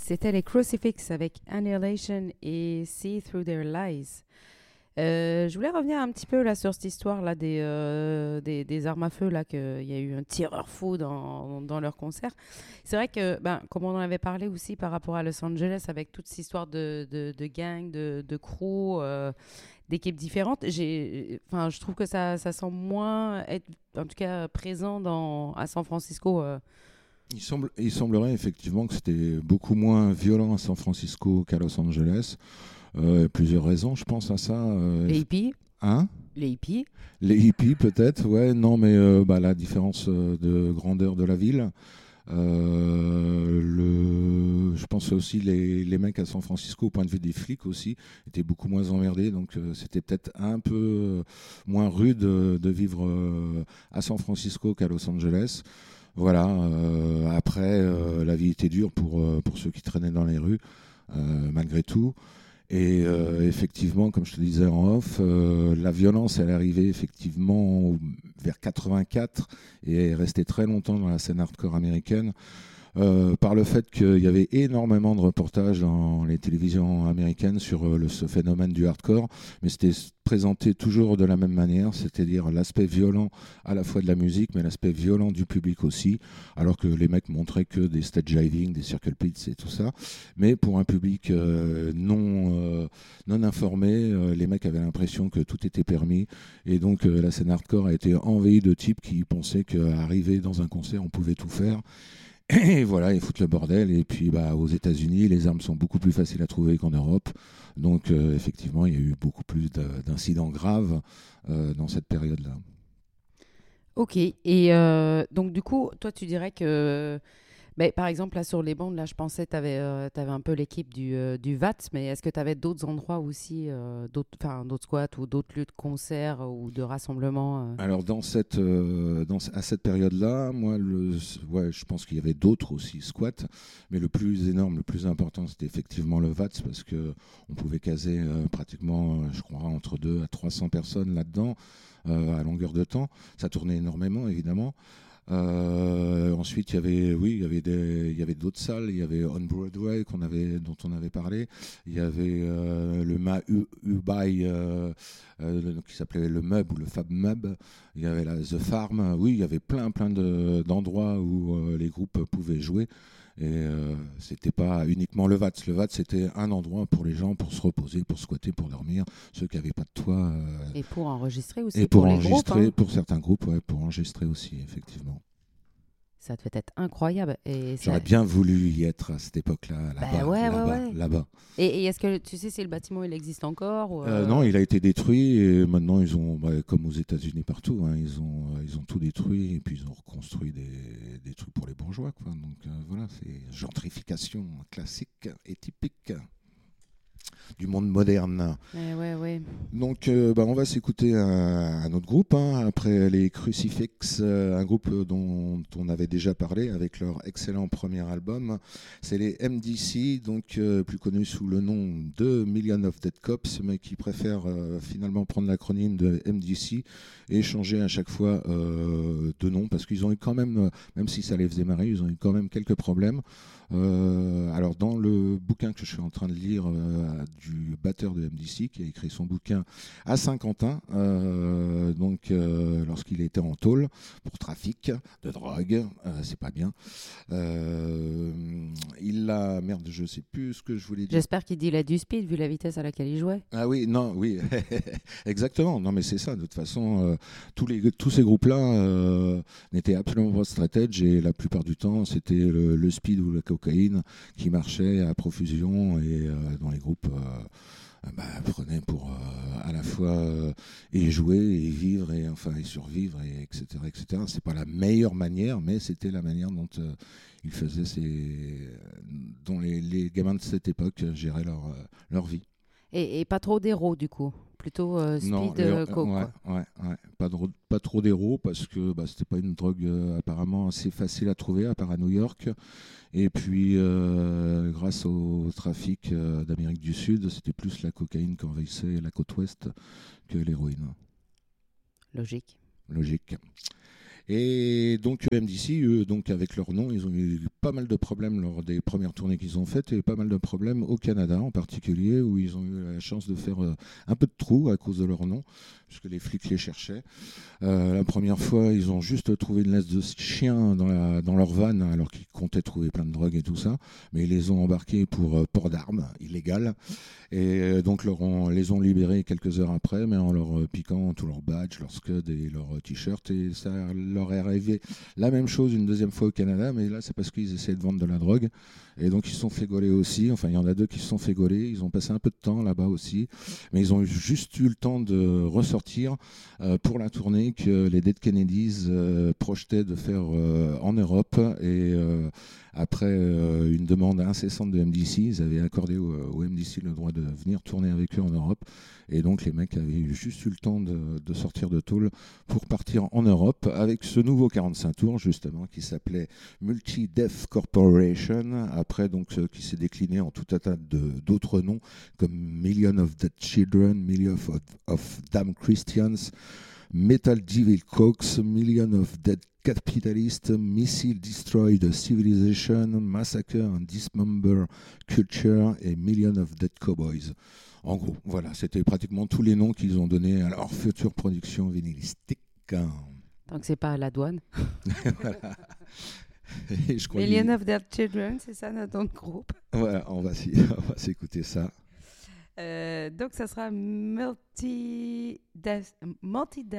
C'était les Crucifix avec Annihilation et See Through Their Lies. Je voulais revenir un petit peu là sur cette histoire là des armes à feu là, qu'il y a eu un tireur fou dans leur concert. C'est vrai que comme on en avait parlé aussi par rapport à Los Angeles avec toute cette histoire de gang, de crew, d'équipes différentes, je trouve que ça semble moins être en tout cas présent à San Francisco. Il semblerait effectivement que c'était beaucoup moins violent à San Francisco qu'à Los Angeles. Plusieurs raisons, je pense à ça. Les hippies. Hein? Les hippies. Les hippies peut-être, ouais, non, mais la différence de grandeur de la ville. Je pense aussi les mecs à San Francisco, au point de vue des flics aussi, étaient beaucoup moins emmerdés, donc c'était peut-être un peu moins rude de vivre à San Francisco qu'à Los Angeles. Voilà. Après, la vie était dure pour ceux qui traînaient dans les rues, malgré tout. Et effectivement, comme je te disais en off, la violence, elle est arrivée effectivement vers 84 et est restée très longtemps dans la scène hardcore américaine. Par le fait qu'il y avait énormément de reportages dans les télévisions américaines sur ce phénomène du hardcore, mais c'était présenté toujours de la même manière, c'est-à-dire l'aspect violent à la fois de la musique, mais l'aspect violent du public aussi, alors que les mecs montraient que des stage diving, des circle pits et tout ça. Mais pour un public non informé, les mecs avaient l'impression que tout était permis, et donc la scène hardcore a été envahie de types qui pensaient qu'arriver dans un concert, on pouvait tout faire. Et voilà, ils foutent le bordel. Et puis aux États-Unis, les armes sont beaucoup plus faciles à trouver qu'en Europe. Donc effectivement, il y a eu beaucoup plus d'incidents graves dans cette période-là. Ok. Et donc du coup, toi, tu dirais que, par exemple, là sur les bandes, là, je pensais que tu avais un peu l'équipe du VAT, mais est-ce que tu avais d'autres endroits aussi, d'autres squats ou d'autres lieux de concert ou de rassemblement Alors à cette période-là, moi, je pense qu'il y avait d'autres aussi squats, mais le plus énorme, le plus important, c'était effectivement le VATS, parce qu'on pouvait caser pratiquement, je crois, entre 200 à 300 personnes là-dedans, à longueur de temps. Ça tournait énormément, évidemment. Ensuite, il y avait d'autres salles. Il y avait On Broadway dont on avait parlé. Il y avait le Ubai qui s'appelait le Mub ou le Fab Mub. Il y avait The Farm. Oui, il y avait plein d'endroits où les groupes pouvaient jouer. Et c'était pas uniquement le VATS. Le VATS, c'était un endroit pour les gens pour se reposer, pour squatter, pour dormir. Ceux qui n'avaient pas de toit. Et pour enregistrer aussi. Et pour les enregistrer, groupes, pour certains groupes, ouais, pour enregistrer aussi, effectivement. ça devait être incroyable. J'aurais bien voulu y être à cette époque-là, là-bas. Et est-ce que tu sais si le bâtiment il existe encore ou Non, il a été détruit et maintenant ils ont, comme aux États-Unis partout, hein, ils ont tout détruit et puis ils ont reconstruit des trucs pour les bourgeois, quoi. Donc voilà, c'est gentrification classique et typique du monde moderne. Ouais. Donc on va s'écouter un autre groupe, hein, après les Crucifix, un groupe dont on avait déjà parlé avec leur excellent premier album. C'est les MDC, donc plus connus sous le nom de Million of Dead Cops, mais qui préfèrent finalement prendre l'acronyme de MDC et changer à chaque fois de nom, parce qu'ils ont eu quand même si ça les faisait marrer, ils ont eu quand même quelques problèmes. Alors dans le bouquin que je suis en train de lire du batteur de MDC qui a écrit son bouquin à Saint-Quentin, lorsqu'il était en tôle pour trafic de drogue, c'est pas bien. Je sais plus ce que je voulais dire. J'espère qu'il dit il a du speed vu la vitesse à laquelle il jouait. Ah oui, exactement. Non mais c'est ça. De toute façon, tous ces groupes-là n'étaient absolument pas straight edge et la plupart du temps c'était le speed ou la cocaïne qui marchait à profusion et dans les groupes prenaient pour à la fois et jouer et vivre et survivre et etc. C'est pas la meilleure manière, mais c'était la manière dont ils faisaient dont les gamins de cette époque géraient leur vie. Et pas trop d'héros du coup, plutôt speed coke. Ouais. Pas trop d'héros parce que c'était pas une drogue apparemment assez facile à trouver à part à New York. Et puis grâce au trafic d'Amérique du Sud, c'était plus la cocaïne qui envahissait la côte ouest que l'héroïne. Logique. Et donc MDC, eux, donc avec leur nom, ils ont eu pas mal de problèmes lors des premières tournées qu'ils ont faites et pas mal de problèmes au Canada en particulier, où ils ont eu la chance de faire un peu de trou à cause de leur nom, puisque les flics les cherchaient. La première fois, ils ont juste trouvé une laisse de chien dans leur van, alors qu'ils comptaient trouver plein de drogues et tout ça, mais ils les ont embarqués pour port d'armes illégal. Et donc les ont libérés quelques heures après, mais en leur piquant tous leurs badges, leurs scuds et leurs t-shirts. Et ça leur est arrivé la même chose une deuxième fois au Canada, mais là c'est parce qu'ils essayaient de vendre de la drogue. Et donc ils se sont fait gauler aussi. Enfin, il y en a 2 qui se sont fait gauler. Ils ont passé un peu de temps là-bas aussi, mais ils ont juste eu le temps de ressortir pour la tournée que les Dead Kennedys projetaient de faire en Europe. Et après une demande incessante de MDC, ils avaient accordé au MDC le droit de venir tourner avec eux en Europe. Et donc les mecs avaient juste eu le temps de sortir de tôle pour partir en Europe avec ce nouveau 45 tours justement qui s'appelait Multi-Death Corporation, après donc qui s'est décliné en tout un tas d'autres noms comme Million of Dead Children, Million of Damn Christians, Metal Devil Cox, Million of Dead Capitalists, Missile Destroyed Civilization, Massacre and Dismember Culture et Million of Dead Cowboys. En gros, voilà, c'était pratiquement tous les noms qu'ils ont donnés à leur future production vinylistique. Donc c'est pas à la douane. Voilà. Et je crois Million of Dead Children, c'est ça notre groupe. Voilà, on va s'écouter ça. Donc ça sera multi-death